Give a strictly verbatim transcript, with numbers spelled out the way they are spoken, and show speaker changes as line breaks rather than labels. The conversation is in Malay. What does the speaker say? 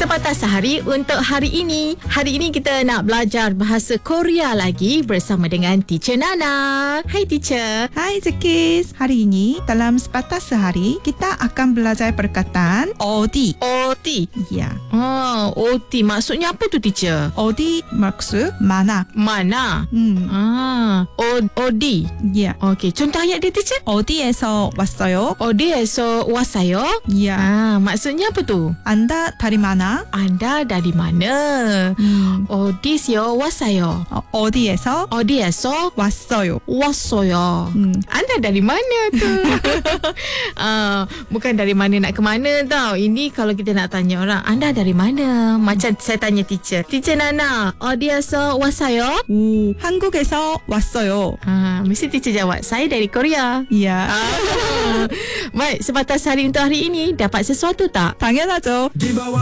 Sepatah Sehari untuk hari ini. Hari ini kita nak belajar bahasa Korea lagi bersama dengan Teacher Nana. Hai Teacher.
Hai Zekis. Hari ini dalam Sepatah Sehari kita akan belajar perkataan 어디.
O T.
Ya.
Oh, O T maksudnya apa tu Teacher?
어디 maksud mana.
Mana?
Hmm.
Ah, O Odi.
Ya.
Okey, contoh ayat dia Teacher.
어디에서 왔어요?
어디에서 왔어요?
Ya.
Ah, maksudnya apa tu?
Anda dari mana?
Anda dari mana?
Hmm.
어디서 왔어요?
어, 어디에서
어디에서
왔어요?
왔어요?
Hmm.
Anda dari mana tu? uh, bukan dari mana nak ke mana tau. Ini kalau kita nak tanya orang, anda dari mana? Macam saya tanya teacher. Teacher Nana, 어디에서 왔어요?
오, 한국에서 왔어요.
Uh, mesti teacher jawab, saya dari Korea.
Ya.
Ah. Baik, sebatas hari untuk hari ini, dapat sesuatu tak?
당연하죠.
Di bawah